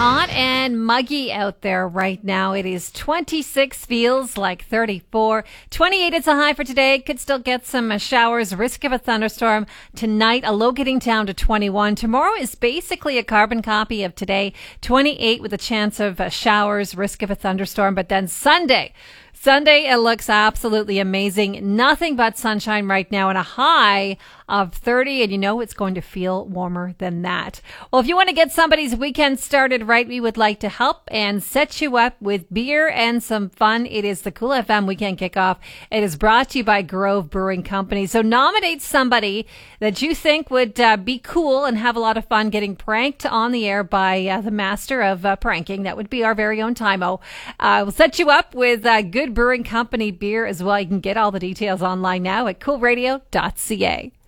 hot and muggy out there right now. It is 26, feels like 34. 28 is a high for today. Could still get some showers, risk of a thunderstorm. Tonight, a low getting down to 21. Tomorrow is basically a carbon copy of today. 28 with a chance of showers, risk of a thunderstorm. But then Sunday, it looks absolutely amazing. Nothing but sunshine right now and a high of 30. And you know it's going to feel warmer than that. Well, if you want to get somebody's weekend started right, we would like to help and set you up with beer and some fun. It is the Cool FM Weekend Kickoff. It is brought to you by Grove Brewing Company. So nominate somebody that you think would be cool and have a lot of fun getting pranked on the air by the master of pranking. That would be our very own Timo. We'll set you up with good Brewing Company beer as well. You can get all the details online now at coolradio.ca.